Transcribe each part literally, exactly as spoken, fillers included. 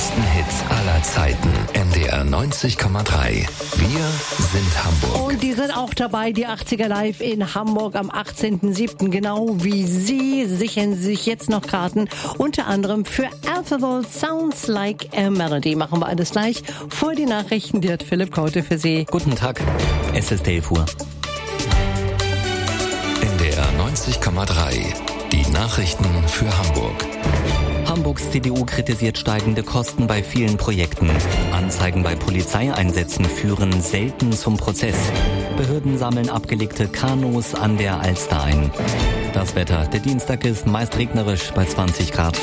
besten Hits aller Zeiten. N D R neunzig Komma drei. Wir sind Hamburg. Und die sind auch dabei, die achtziger Live in Hamburg am achtzehnten siebten Genau wie Sie sichern sich jetzt noch Karten. Unter anderem für Alphaville Sounds Like a Melody. Machen wir alles gleich. Vor die Nachrichten, die hat Philipp Kaute für Sie. Guten Tag, es ist elf Uhr. N D R neunzig Komma drei. Die Nachrichten für Hamburg. Hamburgs C D U kritisiert steigende Kosten bei vielen Projekten. Anzeigen bei Polizeieinsätzen führen selten zum Prozess. Behörden sammeln abgelegte Kanus an der Alster ein. Das Wetter. Der Dienstag ist meist regnerisch bei zwanzig Grad.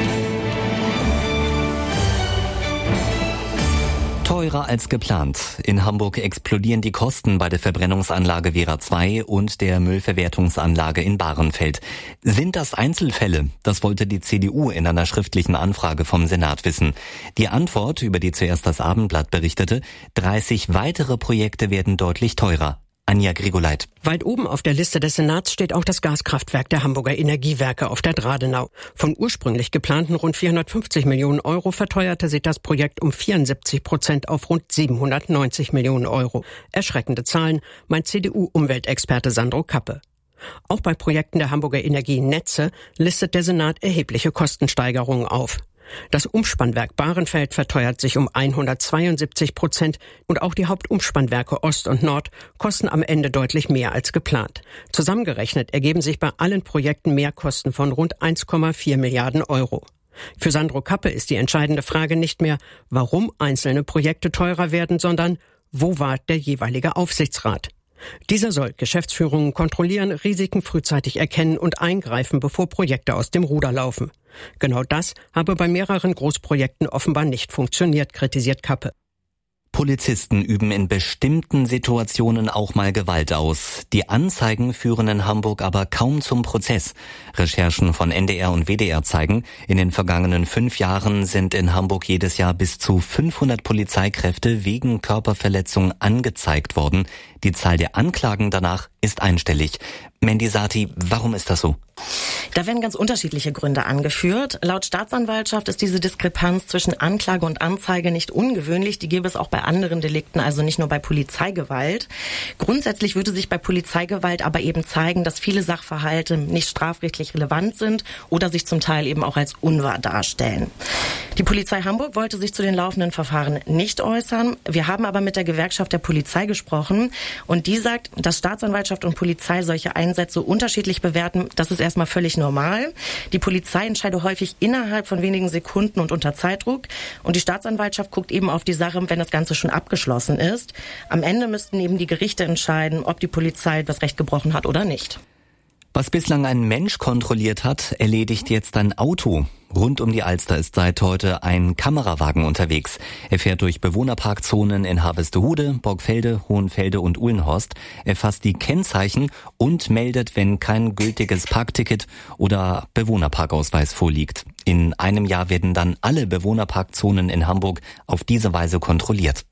Teurer als geplant. In Hamburg explodieren die Kosten bei der Verbrennungsanlage Wera zwei und der Müllverwertungsanlage in Bahrenfeld. Sind das Einzelfälle? Das wollte die C D U in einer schriftlichen Anfrage vom Senat wissen. Die Antwort, über die zuerst das Abendblatt berichtete, dreißig weitere Projekte werden deutlich teurer. Anja Grigoleit. Weit oben auf der Liste des Senats steht auch das Gaskraftwerk der Hamburger Energiewerke auf der Dradenau. Von ursprünglich geplanten rund vierhundertfünfzig Millionen Euro verteuerte sich das Projekt um vierundsiebzig Prozent auf rund siebenhundertneunzig Millionen Euro. Erschreckende Zahlen, meint C D U-Umweltexperte Sandro Kappe. Auch bei Projekten der Hamburger Energienetze listet der Senat erhebliche Kostensteigerungen auf. Das Umspannwerk Bahrenfeld verteuert sich um hundertzweiundsiebzig Prozent und auch die Hauptumspannwerke Ost und Nord kosten am Ende deutlich mehr als geplant. Zusammengerechnet ergeben sich bei allen Projekten Mehrkosten von rund eins Komma vier Milliarden Euro. Für Sandro Kappe ist die entscheidende Frage nicht mehr, warum einzelne Projekte teurer werden, sondern wo war der jeweilige Aufsichtsrat? Dieser soll Geschäftsführungen kontrollieren, Risiken frühzeitig erkennen und eingreifen, bevor Projekte aus dem Ruder laufen. Genau das habe bei mehreren Großprojekten offenbar nicht funktioniert, kritisiert Kappe. Polizisten üben in bestimmten Situationen auch mal Gewalt aus. Die Anzeigen führen in Hamburg aber kaum zum Prozess. Recherchen von N D R und W D R zeigen, in den vergangenen fünf Jahren sind in Hamburg jedes Jahr bis zu fünfhundert Polizeikräfte wegen Körperverletzung angezeigt worden. Die Zahl der Anklagen danach ist einstellig. Mandy Sati, warum ist das so? Da werden ganz unterschiedliche Gründe angeführt. Laut Staatsanwaltschaft ist diese Diskrepanz zwischen Anklage und Anzeige nicht ungewöhnlich. Die gäbe es auch bei anderen Delikten, also nicht nur bei Polizeigewalt. Grundsätzlich würde sich bei Polizeigewalt aber eben zeigen, dass viele Sachverhalte nicht strafrechtlich relevant sind oder sich zum Teil eben auch als unwahr darstellen. Die Polizei Hamburg wollte sich zu den laufenden Verfahren nicht äußern. Wir haben aber mit der Gewerkschaft der Polizei gesprochen und die sagt, dass Staatsanwaltschaft und Polizei solche Einsätze unterschiedlich bewerten. Das ist erstmal völlig normal. Die Polizei entscheidet häufig innerhalb von wenigen Sekunden und unter Zeitdruck. Und die Staatsanwaltschaft guckt eben auf die Sache, wenn das Ganze schon abgeschlossen ist. Am Ende müssten eben die Gerichte entscheiden, ob die Polizei das Recht gebrochen hat oder nicht. Was bislang ein Mensch kontrolliert hat, erledigt jetzt ein Auto. Rund um die Alster ist seit heute ein Kamerawagen unterwegs. Er fährt durch Bewohnerparkzonen in Harvestehude, Borgfelde, Hohenfelde und Uhlenhorst, erfasst die Kennzeichen und meldet, wenn kein gültiges Parkticket oder Bewohnerparkausweis vorliegt. In einem Jahr werden dann alle Bewohnerparkzonen in Hamburg auf diese Weise kontrolliert.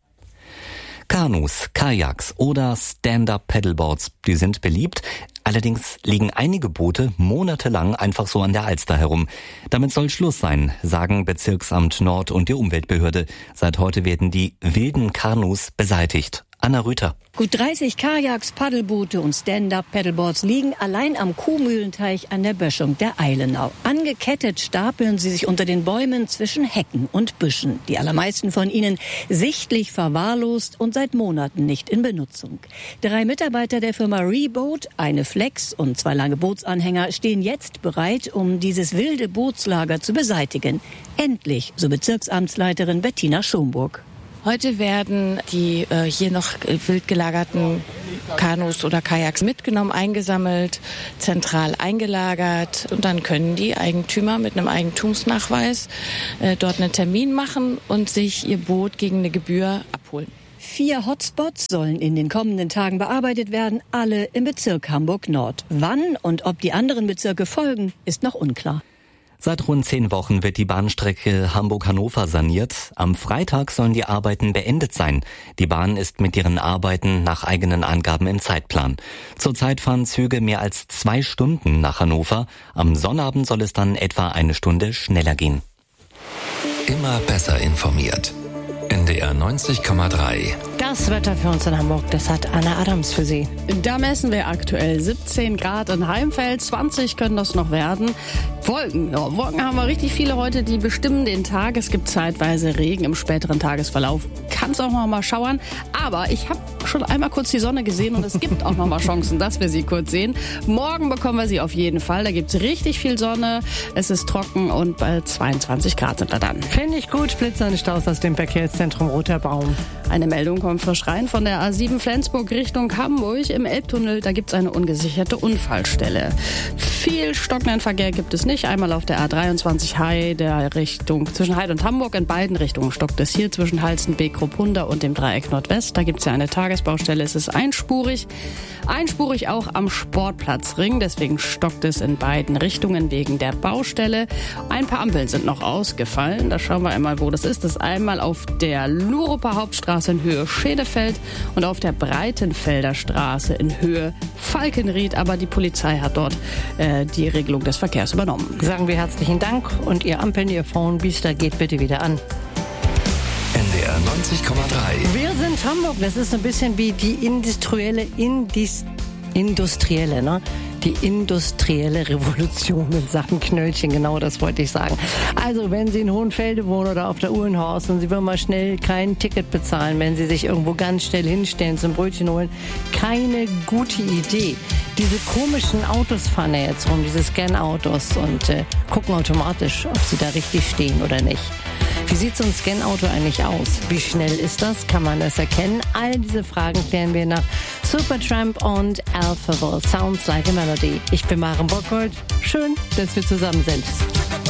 Kanus, Kajaks oder Stand-Up-Paddleboards, die sind beliebt. Allerdings liegen einige Boote monatelang einfach so an der Alster herum. Damit soll Schluss sein, sagen Bezirksamt Nord und die Umweltbehörde. Seit heute werden die wilden Kanus beseitigt. Anna Rüther. Gut dreißig Kajaks, Paddelboote und Stand-Up-Paddleboards liegen allein am Kuhmühlenteich an der Böschung der Eilenau. Angekettet stapeln sie sich unter den Bäumen zwischen Hecken und Büschen. Die allermeisten von ihnen sichtlich verwahrlost und seit Monaten nicht in Benutzung. Drei Mitarbeiter der Firma Reboat, eine Flex und zwei lange Bootsanhänger stehen jetzt bereit, um dieses wilde Bootslager zu beseitigen. Endlich, so Bezirksamtsleiterin Bettina Schomburg. Heute werden die äh, hier noch wild gelagerten Kanus oder Kajaks mitgenommen, eingesammelt, zentral eingelagert und dann können die Eigentümer mit einem Eigentumsnachweis äh, dort einen Termin machen und sich ihr Boot gegen eine Gebühr abholen. Vier Hotspots sollen in den kommenden Tagen bearbeitet werden, alle im Bezirk Hamburg-Nord. Wann und ob die anderen Bezirke folgen, ist noch unklar. Seit rund zehn Wochen wird die Bahnstrecke Hamburg-Hannover saniert. Am Freitag sollen die Arbeiten beendet sein. Die Bahn ist mit ihren Arbeiten nach eigenen Angaben im Zeitplan. Zurzeit fahren Züge mehr als zwei Stunden nach Hannover. Am Sonnabend soll es dann etwa eine Stunde schneller gehen. immer besser informiert. N D R neunzig Komma drei. Das Wetter für uns in Hamburg, das hat Anna Adams für Sie. Da messen wir aktuell siebzehn Grad in Heimfeld, zwanzig können das noch werden. Wolken, ja, Wolken haben wir richtig viele heute, die bestimmen den Tag. Es gibt zeitweise Regen im späteren Tagesverlauf. Kann es auch noch mal schauern, aber ich habe schon einmal kurz die Sonne gesehen und es gibt auch noch mal Chancen, dass wir sie kurz sehen. Morgen bekommen wir sie auf jeden Fall. Da gibt es richtig viel Sonne, es ist trocken und bei zweiundzwanzig Grad sind wir dann. Finde ich gut, Blitzer und Staus aus dem Verkehrszentrum Roter Baum. Eine Meldung kommt frisch rein von der A sieben Flensburg Richtung Hamburg. Im Elbtunnel, da gibt es eine ungesicherte Unfallstelle. Viel stockenden Verkehr gibt es nicht. Einmal auf der A dreiundzwanzig Hai, der Richtung zwischen Heid und Hamburg. In beiden Richtungen stockt es hier zwischen Halstenbeek, Kruppunda und dem Dreieck Nordwest. Da gibt es ja eine Tagesbaustelle. Es ist einspurig. Einspurig auch am Sportplatzring. Deswegen stockt es in beiden Richtungen wegen der Baustelle. Ein paar Ampeln sind noch ausgefallen. Da schauen wir einmal, wo das ist. Das ist einmal auf der Luruper Hauptstraße in Höhe Schedefeld und auf der Breitenfelder Straße in Höhe Falkenried. Aber die Polizei hat dort äh, die Regelung des Verkehrs übernommen. Sagen wir herzlichen Dank und Ihr Ampeln, Ihr Phone-Biester geht bitte wieder an. N D R neunzig Komma drei. Wir sind Hamburg. Das ist so ein bisschen wie die industrielle, Indis, industrielle, ne? Die industrielle Revolution in Sachen Knöllchen, genau das wollte ich sagen. Also, wenn Sie in Hohenfelde wohnen oder auf der Uhlenhorst und Sie wollen mal schnell kein Ticket bezahlen, wenn Sie sich irgendwo ganz schnell hinstellen zum Brötchen holen, keine gute Idee. Diese komischen Autos fahren ja jetzt rum, diese Scan-Autos und äh, gucken automatisch, ob Sie da richtig stehen oder nicht. Wie sieht so ein Scan-Auto eigentlich aus? Wie schnell ist das? Kann man das erkennen? All diese Fragen klären wir nach Supertramp und Alphaville. Sounds like a Melody. Ich bin Maren Bockhold. Schön, dass wir zusammen sind.